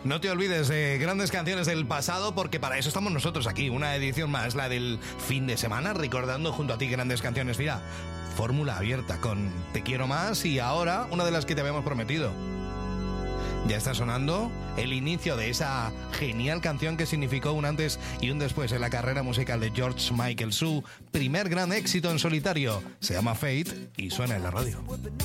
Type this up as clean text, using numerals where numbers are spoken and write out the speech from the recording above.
No te olvides de grandes canciones del pasado, porque para eso estamos nosotros aquí. Una edición más, la del fin de semana, recordando junto a ti grandes canciones. Mira, fórmula abierta con Te quiero más, y ahora una de las que te habíamos prometido. Ya está sonando el inicio de esa genial canción que significó un antes y un después en la carrera musical de George Michael. Su primer gran éxito en solitario se llama Fate y suena en la radio.